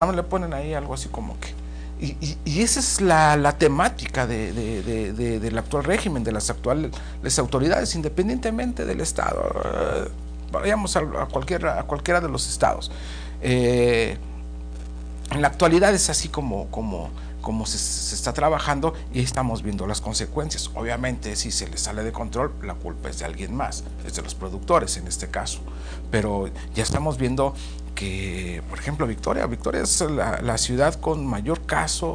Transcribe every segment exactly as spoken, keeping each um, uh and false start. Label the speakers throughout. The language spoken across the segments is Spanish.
Speaker 1: le ponen ahí algo así como que... Y, y, y esa es la, la temática de, de, de, de, del actual régimen, de las actuales autoridades, independientemente del Estado. Uh, vayamos a, a, cualquiera, a cualquiera de los estados. Eh, en la actualidad es así como, como, como se, se está trabajando y estamos viendo las consecuencias. Obviamente, si se le sale de control, la culpa es de alguien más, es de los productores en este caso. Pero ya estamos viendo que, por ejemplo, Victoria, Victoria es la, la ciudad con mayor caso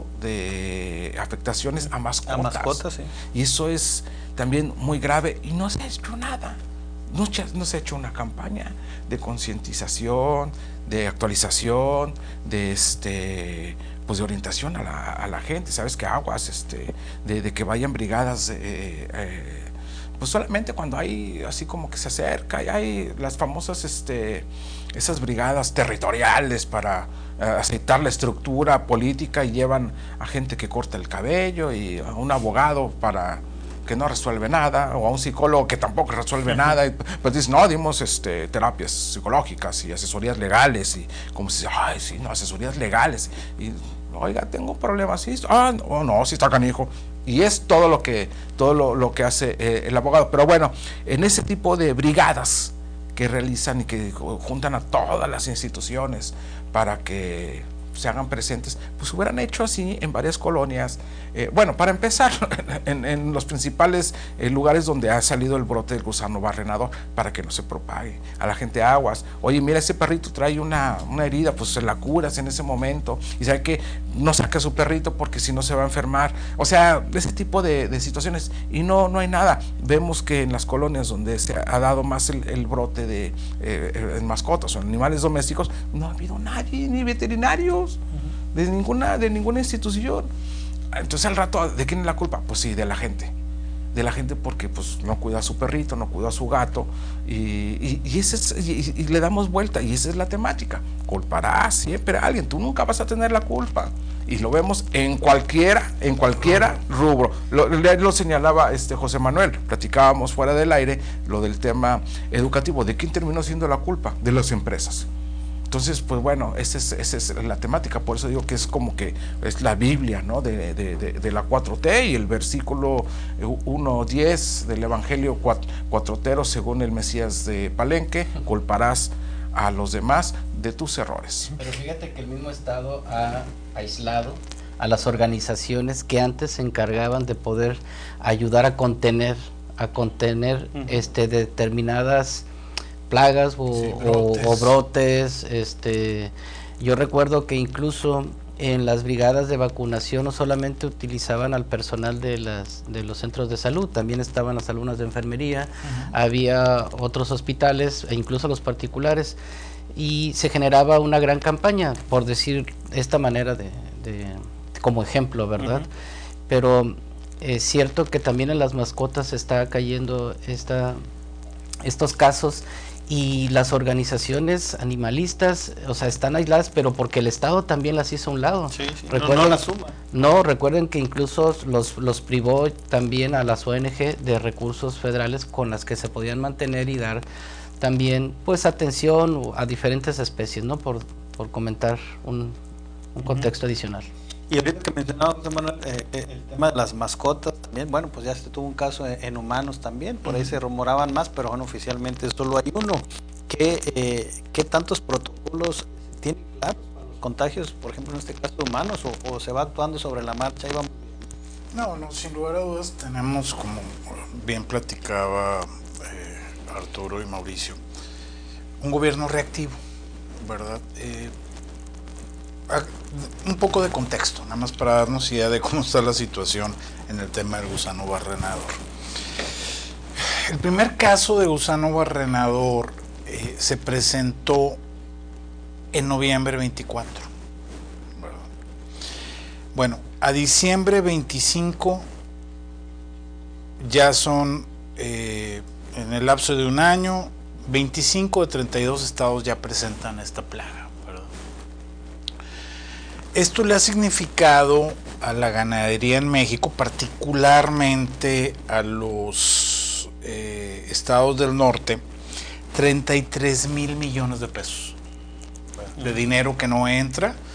Speaker 1: de afectaciones a mascotas.
Speaker 2: A mascotas, sí.
Speaker 1: Y eso es también muy grave y no se ha hecho nada. No, no se ha hecho una campaña de concientización, de actualización, de este pues de orientación a la, a la gente, sabes que aguas, este, de, de que vayan brigadas, eh, eh, pues solamente cuando hay así como que se acerca y hay las famosas, este, esas brigadas territoriales para eh, aceitar la estructura política y llevan a gente que corta el cabello y a un abogado para que no resuelve nada, o a un psicólogo que tampoco resuelve nada, y pues dicen, no, dimos este, terapias psicológicas y asesorías legales, y como si, ay, sí, no, asesorías legales, y, oiga, tengo problemas, sí, ah, no, no, sí está canijo, y es todo lo que, todo lo, lo que hace eh, el abogado. Pero bueno, en ese tipo de brigadas que realizan y que juntan a todas las instituciones para que se hagan presentes, pues hubieran hecho así en varias colonias. Eh, bueno, para empezar, en, en los principales eh, lugares donde ha salido el brote del gusano barrenador, para que no se propague. A la gente aguas, oye, mira, ese perrito trae una, una herida, pues se la curas en ese momento, y sabe que no saca a su perrito porque si no se va a enfermar. O sea, ese tipo de, de situaciones, y no, no hay nada. Vemos que en las colonias donde se ha dado más el, el brote de eh, en mascotas o en animales domésticos, no ha habido nadie, ni veterinarios de ninguna, de ninguna institución. Entonces al rato, ¿de quién es la culpa? Pues sí, de la gente. De la gente porque pues no cuida a su perrito, no cuida a su gato, y, y, y, ese es, y, y le damos vuelta, y esa es la temática. Culpará siempre a alguien, tú nunca vas a tener la culpa. Y lo vemos en cualquiera, en cualquiera rubro. Lo, lo señalaba este José Manuel, platicábamos fuera del aire lo del tema educativo. ¿De quién terminó siendo la culpa? De las empresas. Entonces, pues bueno, esa es, esa es la temática, por eso digo que es como que es la Biblia, ¿no? de, de, de, de la cuatro T, y el versículo uno diez del Evangelio cuatrotero, según el Mesías de Palenque, culparás a los demás de tus errores.
Speaker 3: Pero fíjate que el mismo Estado ha aislado a las organizaciones que antes se encargaban de poder ayudar a contener, a contener uh-huh. este, determinadas plagas o, sí, brotes. O, o brotes. Este, yo recuerdo que incluso en las brigadas de vacunación no solamente utilizaban al personal de, las, de los centros de salud, también estaban las alumnas de enfermería, uh-huh. había otros hospitales e incluso los particulares, y se generaba una gran campaña, por decir esta manera de, de como ejemplo, ¿verdad? Uh-huh. Pero es cierto que también en las mascotas está cayendo esta, estos casos. Y las organizaciones animalistas, o sea, están aisladas, pero porque el Estado también las hizo a un lado.
Speaker 2: Sí, sí.
Speaker 3: Recuerden,
Speaker 2: no, no las suma.
Speaker 3: No, recuerden que incluso los, los privó también a las O N G de recursos federales con las que se podían mantener y dar también, pues, atención a diferentes especies, ¿no? Por, por comentar un, un contexto uh-huh. adicional.
Speaker 2: Y ahorita que mencionaba José Manuel, eh, eh, el tema de las mascotas también, bueno, pues ya se tuvo un caso en, en humanos también, por ahí se rumoraban más, pero bueno, oficialmente solo hay uno. ¿Qué, eh, qué tantos protocolos tienen claros para los contagios, por ejemplo, en este caso de humanos, o, o se va actuando sobre la marcha? Vamos...
Speaker 4: No, no, sin lugar a dudas tenemos, como bien platicaba eh, Arturo y Mauricio, un gobierno reactivo, ¿verdad? Eh, un poco de contexto, nada más para darnos idea de cómo está la situación en el tema del gusano barrenador. El primer caso de gusano barrenador eh, se presentó en noviembre veinticuatro, ¿verdad? Bueno, a diciembre veinticinco ya son, eh, en el lapso de un año, veinticinco de treinta y dos estados ya presentan esta plaga. Esto le ha significado a la ganadería en México, particularmente a los eh, estados del norte, treinta y tres mil millones de pesos de dinero que no entra